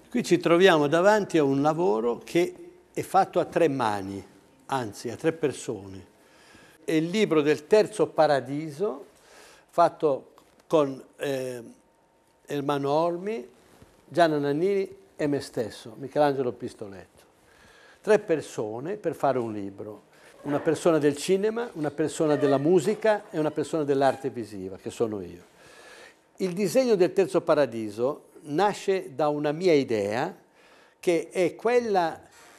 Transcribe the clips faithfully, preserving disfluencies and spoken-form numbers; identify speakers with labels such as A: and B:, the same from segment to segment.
A: Qui ci troviamo davanti a un lavoro che è fatto a tre mani, anzi a tre persone. È il libro del Terzo Paradiso, fatto con eh, Ermanno Olmi, Gianna Nannini e me stesso, Michelangelo Pistoletto. Tre persone per fare un libro. Una persona del cinema, una persona della musica e una persona dell'arte visiva, che sono io. Il disegno del Terzo Paradiso nasce da una mia idea, che è quella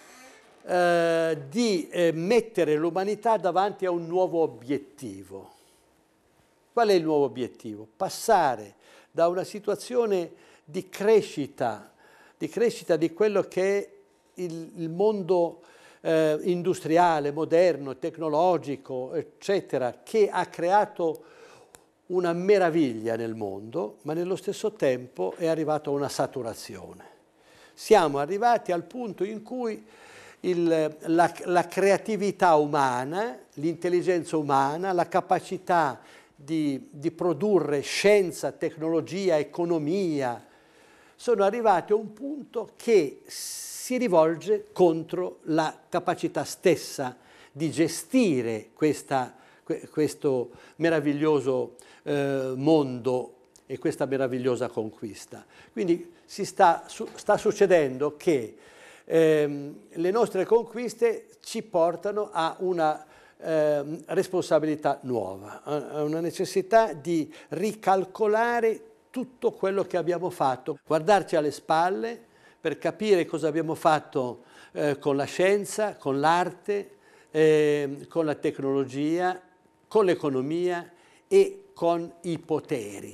A: eh, di eh, mettere l'umanità davanti a un nuovo obiettivo. Qual è il nuovo obiettivo? Passare da una situazione di crescita, di crescita di quello che è il, il mondo eh, industriale, moderno, tecnologico, eccetera, che ha creato una meraviglia nel mondo, ma nello stesso tempo è arrivato a una saturazione. Siamo arrivati al punto in cui il, la, la creatività umana, l'intelligenza umana, la capacità di, di produrre scienza, tecnologia, economia, sono arrivati a un punto che si rivolge contro la capacità stessa di gestire questa, questo meraviglioso eh, mondo e questa meravigliosa conquista. Quindi si sta, su, sta succedendo che ehm, le nostre conquiste ci portano a una eh, responsabilità nuova, a una necessità di ricalcolare tutto quello che abbiamo fatto, guardarci alle spalle per capire cosa abbiamo fatto eh, con la scienza, con l'arte, eh, con la tecnologia, con l'economia e con i poteri.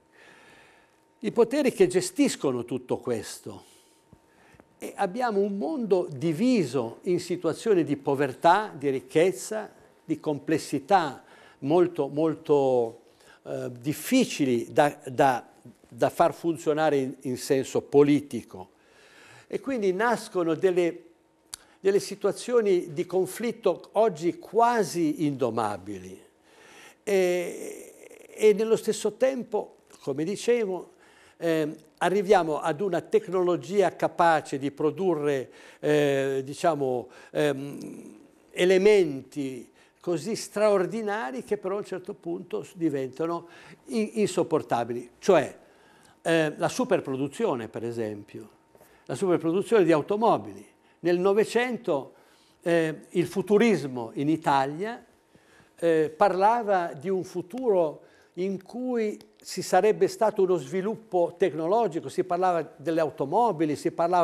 A: I poteri che gestiscono tutto questo. E abbiamo un mondo diviso in situazioni di povertà, di ricchezza, di complessità molto, molto eh, difficili da, da, da far funzionare in, in senso politico. E quindi nascono delle, delle situazioni di conflitto oggi quasi indomabili. E, e nello stesso tempo, come dicevo, eh, arriviamo ad una tecnologia capace di produrre eh, diciamo, ehm, elementi così straordinari che però a un certo punto diventano insopportabili. Cioè eh, la superproduzione, per esempio, la superproduzione di automobili. Nel Novecento eh, il futurismo in Italia eh, parlava di un futuro in cui ci sarebbe stato uno sviluppo tecnologico, si parlava delle automobili, si parlava